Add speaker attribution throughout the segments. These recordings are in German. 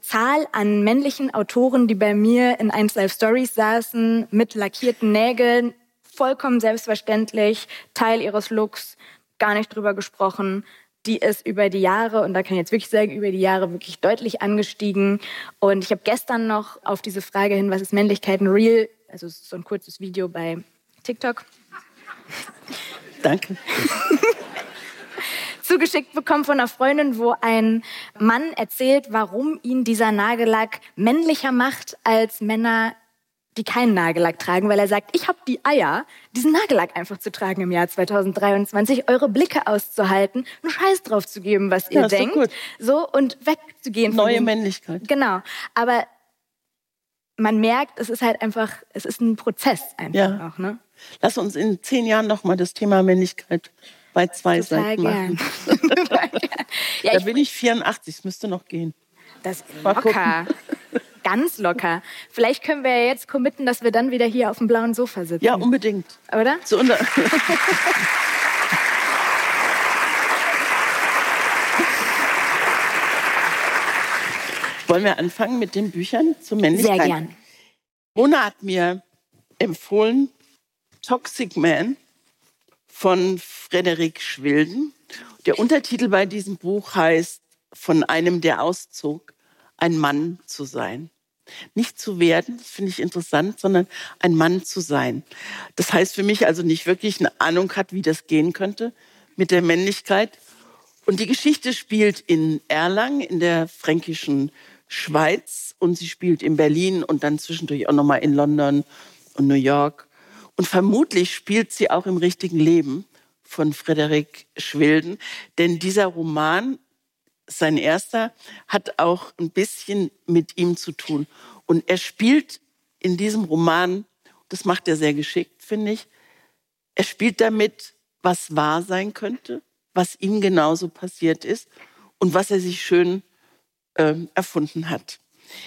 Speaker 1: Zahl an männlichen Autoren, die bei mir in 1Live Stories saßen, mit lackierten Nägeln, vollkommen selbstverständlich, Teil ihres Looks, gar nicht drüber gesprochen. Die ist über die Jahre, und da kann ich jetzt wirklich sagen, über die Jahre wirklich deutlich angestiegen. Und ich habe gestern noch auf diese Frage hin, was ist Männlichkeit, ein Reel, also so ein kurzes Video bei TikTok.
Speaker 2: Danke.
Speaker 1: Zugeschickt bekommen von einer Freundin, wo ein Mann erzählt, warum ihn dieser Nagellack männlicher macht als Männer, die keinen Nagellack tragen, weil er sagt, ich habe die Eier, diesen Nagellack einfach zu tragen im Jahr 2023, eure Blicke auszuhalten, einen Scheiß drauf zu geben, was ihr denkt, so, und wegzugehen.
Speaker 2: Neue Männlichkeit.
Speaker 1: Genau, aber man merkt, es ist halt einfach, es ist ein Prozess einfach auch, ne?
Speaker 2: Lass uns in 10 Jahren nochmal das Thema Männlichkeit bei 2 Seiten machen. Ja, da bin ich 84, es müsste noch gehen.
Speaker 1: Das ist locker. Ganz locker. Vielleicht können wir ja jetzt committen, dass wir dann wieder hier auf dem blauen Sofa sitzen.
Speaker 2: Ja, unbedingt.
Speaker 1: Oder?
Speaker 2: So Wollen wir anfangen mit den Büchern zur Männlichkeit?
Speaker 1: Sehr gern.
Speaker 2: Mona hat mir empfohlen Toxic Man von Frederik Schwilden. Der Untertitel bei diesem Buch heißt Von einem, der auszog, ein Mann zu sein. Nicht zu werden, das finde ich interessant, sondern ein Mann zu sein. Das heißt für mich also nicht wirklich eine Ahnung hat, wie das gehen könnte mit der Männlichkeit. Und die Geschichte spielt in Erlangen, in der fränkischen Schweiz. Und sie spielt in Berlin und dann zwischendurch auch nochmal in London und New York. Und vermutlich spielt sie auch im richtigen Leben von Frederik Schwilden. Denn dieser Roman, sein erster, hat auch ein bisschen mit ihm zu tun. Und er spielt in diesem Roman, das macht er sehr geschickt, finde ich, er spielt damit, was wahr sein könnte, was ihm genauso passiert ist und was er sich schön erfunden hat.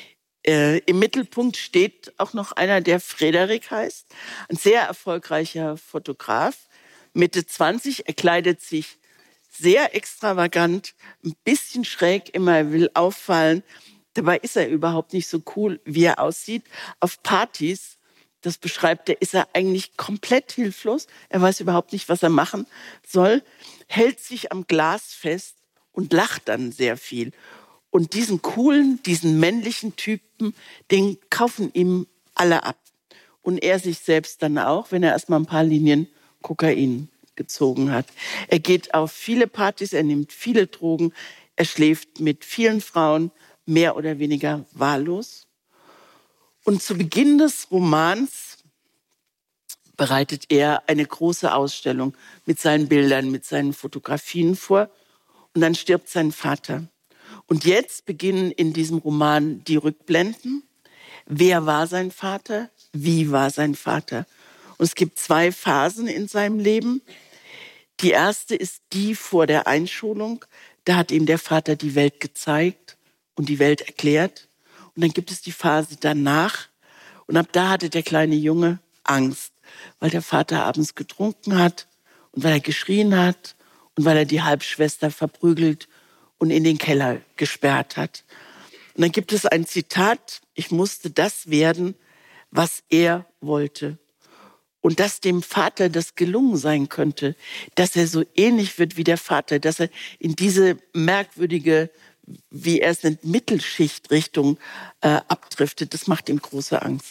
Speaker 2: Im Mittelpunkt steht auch noch einer, der Frederik heißt, ein sehr erfolgreicher Fotograf, Mitte 20, er kleidet sich sehr extravagant, ein bisschen schräg immer, er will auffallen. Dabei ist er überhaupt nicht so cool, wie er aussieht. Auf Partys, das beschreibt er, ist er eigentlich komplett hilflos. Er weiß überhaupt nicht, was er machen soll, hält sich am Glas fest und lacht dann sehr viel. Und diesen coolen, diesen männlichen Typen, den kaufen ihm alle ab. Und er sich selbst dann auch, wenn er erstmal ein paar Linien Kokain gezogen hat. Er geht auf viele Partys, er nimmt viele Drogen, er schläft mit vielen Frauen, mehr oder weniger wahllos. Und zu Beginn des Romans bereitet er eine große Ausstellung mit seinen Bildern, mit seinen Fotografien vor. Und dann stirbt sein Vater. Und jetzt beginnen in diesem Roman die Rückblenden. Wer war sein Vater? Wie war sein Vater? Und es gibt 2 Phasen in seinem Leben. Die erste ist die vor der Einschulung. Da hat ihm der Vater die Welt gezeigt und die Welt erklärt. Und dann gibt es die Phase danach. Und ab da hatte der kleine Junge Angst, weil der Vater abends getrunken hat und weil er geschrien hat und weil er die Halbschwester verprügelt und in den Keller gesperrt hat. Und dann gibt es ein Zitat: Ich musste das werden, was er wollte. Und dass dem Vater das gelungen sein könnte, dass er so ähnlich wird wie der Vater, dass er in diese merkwürdige, wie er es nennt, Mittelschichtrichtung abdriftet, das macht ihm große Angst.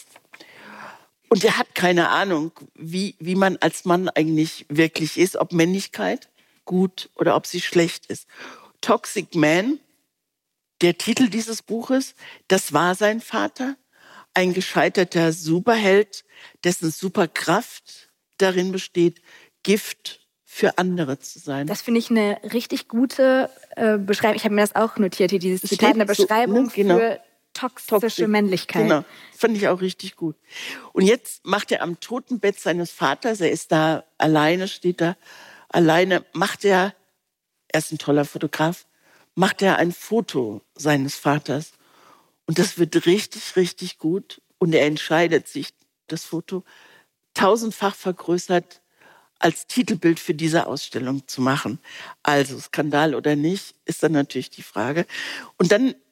Speaker 2: Und er hat keine Ahnung, wie man als Mann eigentlich wirklich ist, ob Männlichkeit gut oder ob sie schlecht ist. Toxic Man, der Titel dieses Buches, das war sein Vater, ein gescheiterter Superheld, dessen Superkraft darin besteht, Gift für andere zu sein.
Speaker 1: Das finde ich eine richtig gute Beschreibung. Ich habe mir das auch notiert hier, dieses Zitat, eine Beschreibung
Speaker 2: so, genau.
Speaker 1: für toxische Männlichkeit.
Speaker 2: Genau, fand ich auch richtig gut. Und jetzt macht er am Totenbett seines Vaters, er ist da alleine, steht da alleine, er ist ein toller Fotograf, macht er ein Foto seines Vaters. Und das wird richtig, richtig gut. Und er entscheidet sich, das Foto 1000-fach vergrößert als Titelbild für diese Ausstellung zu machen. Also Skandal oder nicht, ist dann natürlich die Frage. Und dann